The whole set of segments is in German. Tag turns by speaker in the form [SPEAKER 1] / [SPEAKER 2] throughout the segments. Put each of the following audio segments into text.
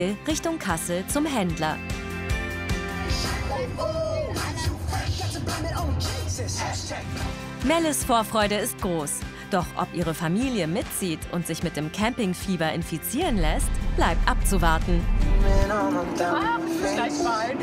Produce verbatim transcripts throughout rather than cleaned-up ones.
[SPEAKER 1] Richtung Kassel zum Händler. Melles Vorfreude ist groß. Doch ob ihre Familie mitzieht und sich mit dem Campingfieber infizieren lässt, bleibt abzuwarten.
[SPEAKER 2] Ah, gleich fein.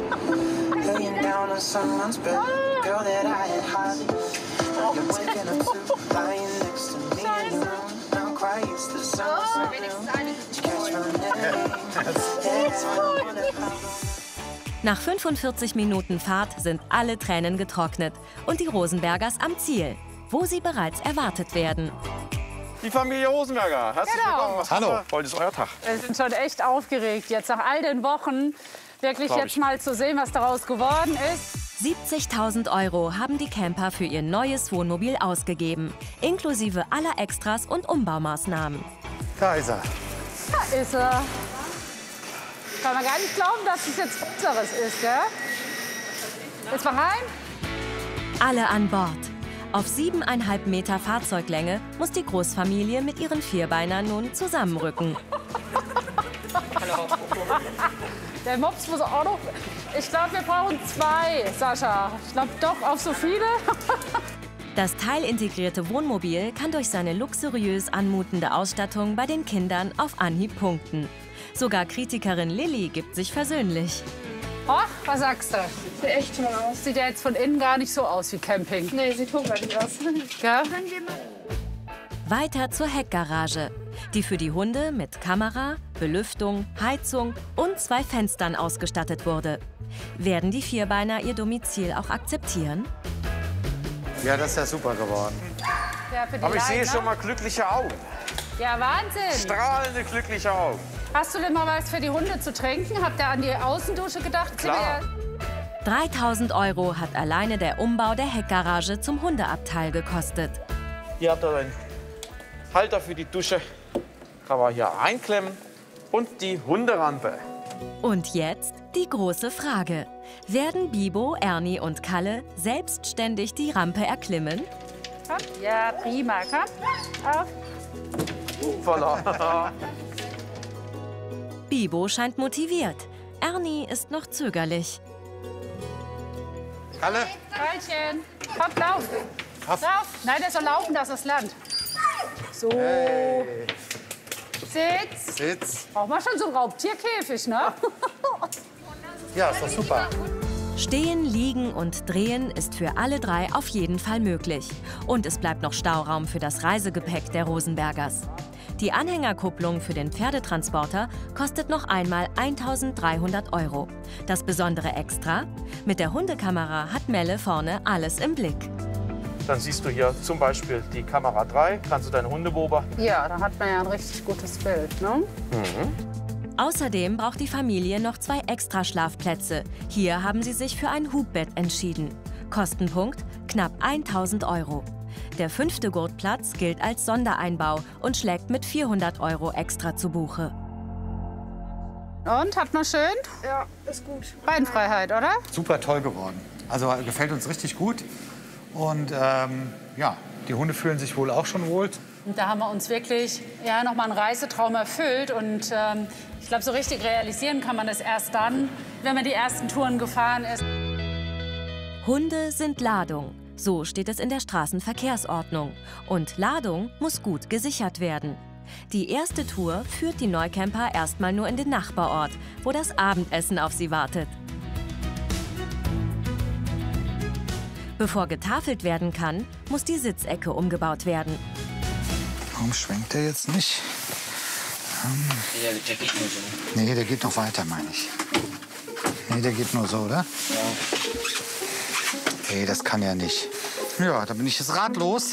[SPEAKER 1] Nach fünfundvierzig Minuten Fahrt sind alle Tränen getrocknet und die Rosenbergers am Ziel, wo sie bereits erwartet werden.
[SPEAKER 3] Die Familie Rosenberger, herzlich
[SPEAKER 2] Genau.
[SPEAKER 3] willkommen. Was
[SPEAKER 4] Hallo.
[SPEAKER 3] Heute ist euer Tag.
[SPEAKER 2] Wir sind schon echt aufgeregt, jetzt nach all den Wochen wirklich
[SPEAKER 3] Glaub
[SPEAKER 2] jetzt
[SPEAKER 3] ich.
[SPEAKER 2] mal zu sehen, was daraus geworden ist.
[SPEAKER 1] siebzigtausend Euro haben die Camper für ihr neues Wohnmobil ausgegeben, inklusive aller Extras und Umbaumaßnahmen.
[SPEAKER 4] Da ist er.
[SPEAKER 2] Da ist er. Kann man gar nicht glauben, dass es jetzt unseres ist, gell? Jetzt mal rein.
[SPEAKER 1] Alle an Bord. Auf siebeneinhalb Meter Fahrzeuglänge muss die Großfamilie mit ihren Vierbeinern nun zusammenrücken.
[SPEAKER 2] Der Mops muss auch noch. Ich glaube, wir brauchen zwei, Sascha. Ich glaube doch auf so viele.
[SPEAKER 1] Das teilintegrierte Wohnmobil kann durch seine luxuriös anmutende Ausstattung bei den Kindern auf Anhieb punkten. Sogar Kritikerin Lilly gibt sich versöhnlich.
[SPEAKER 2] Oh, was sagst du?
[SPEAKER 5] Sieht echt toll aus.
[SPEAKER 2] Sieht ja jetzt von innen gar nicht so aus wie Camping.
[SPEAKER 5] Nee, sieht hochwertig aus.
[SPEAKER 2] Gell?
[SPEAKER 1] Weiter zur Heckgarage, die für die Hunde mit Kamera, Belüftung, Heizung und zwei Fenstern ausgestattet wurde. Werden die Vierbeiner ihr Domizil auch akzeptieren?
[SPEAKER 4] Ja, das ist ja super geworden.
[SPEAKER 2] Ja, für die
[SPEAKER 3] Aber ich sehe
[SPEAKER 2] Leine.
[SPEAKER 3] schon mal glückliche Augen.
[SPEAKER 2] Ja, Wahnsinn.
[SPEAKER 3] Strahlende, glückliche Augen.
[SPEAKER 2] Hast du denn mal was für die Hunde zu trinken? Habt ihr an die Außendusche gedacht?
[SPEAKER 3] Klar.
[SPEAKER 1] dreitausend Euro hat alleine der Umbau der Heckgarage zum Hundeabteil gekostet.
[SPEAKER 3] Hier habt ihr einen Halter für die Dusche. Kann man hier einklemmen. Und die Hunderampe.
[SPEAKER 1] Und jetzt die große Frage. Werden Bibo, Ernie und Kalle selbstständig die Rampe erklimmen?
[SPEAKER 2] Komm. Ja, prima. Komm. Auf.
[SPEAKER 3] Voila.
[SPEAKER 1] Bibo scheint motiviert. Ernie ist noch zögerlich.
[SPEAKER 4] Kalle?
[SPEAKER 2] Weilchen. Komm, lauf.
[SPEAKER 4] Auf.
[SPEAKER 2] Lauf. Nein, der soll laufen, das ist Land. So.
[SPEAKER 4] Hey.
[SPEAKER 2] Sitz.
[SPEAKER 4] Sitz.
[SPEAKER 2] Braucht man schon so einen Raubtierkäfig, ne?
[SPEAKER 4] Ja, ist doch super.
[SPEAKER 1] Stehen, liegen und drehen ist für alle drei auf jeden Fall möglich. Und es bleibt noch Stauraum für das Reisegepäck der Rosenbergers. Die Anhängerkupplung für den Pferdetransporter kostet noch einmal eintausenddreihundert Euro. Das besondere Extra? Mit der Hundekamera hat Melle vorne alles im Blick.
[SPEAKER 3] Dann siehst du hier zum Beispiel die Kamera drei. Kannst du deine Hunde beobachten.
[SPEAKER 2] Ja, da hat man ja ein richtig gutes Bild, ne?
[SPEAKER 1] Außerdem braucht die Familie noch zwei Extraschlafplätze. Hier haben sie sich für ein Hubbett entschieden. Kostenpunkt knapp eintausend Euro. Der fünfte Gurtplatz gilt als Sondereinbau und schlägt mit vierhundert Euro extra zu Buche.
[SPEAKER 2] Und, hat man schön?
[SPEAKER 5] Ja, ist gut.
[SPEAKER 2] Beinfreiheit, oder?
[SPEAKER 4] Super toll geworden. Also gefällt uns richtig gut. Und ähm, ja, die Hunde fühlen sich wohl auch schon wohl.
[SPEAKER 2] Und da haben wir uns wirklich ja, noch mal einen Reisetraum erfüllt. Und ähm, ich glaube, so richtig realisieren kann man das erst dann, wenn man die ersten Touren gefahren ist.
[SPEAKER 1] Hunde sind Ladung. So steht es in der Straßenverkehrsordnung. Und Ladung muss gut gesichert werden. Die erste Tour führt die Neucamper erstmal nur in den Nachbarort, wo das Abendessen auf sie wartet. Bevor getafelt werden kann, muss die Sitzecke umgebaut werden.
[SPEAKER 4] Warum schwenkt der jetzt nicht? Ähm,
[SPEAKER 6] Ja, der geht nur so.
[SPEAKER 4] nee, der geht noch weiter, meine ich. Nee, der geht nur so, oder?
[SPEAKER 6] Ja.
[SPEAKER 4] Nee, das kann ja nicht. Ja, da bin ich jetzt ratlos.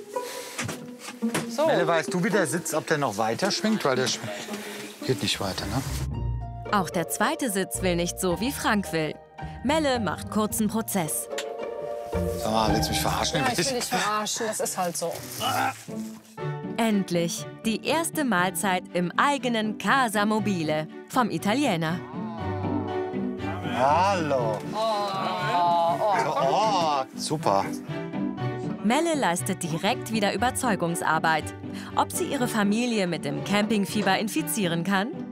[SPEAKER 2] So.
[SPEAKER 4] Melle, weißt du, wie der Sitz, ob der noch weiter schwingt? Weil der schwingt. Geht nicht weiter, ne?
[SPEAKER 1] Auch der zweite Sitz will nicht so, wie Frank will. Melle macht kurzen Prozess.
[SPEAKER 4] Sag mal, willst du mich verarschen?
[SPEAKER 2] Ja, ich will dich verarschen, das ist halt so.
[SPEAKER 1] Endlich die erste Mahlzeit im eigenen Casa Mobile vom Italiener.
[SPEAKER 4] Hallo. Oh, super.
[SPEAKER 1] Melle leistet direkt wieder Überzeugungsarbeit. Ob sie ihre Familie mit dem Campingfieber infizieren kann?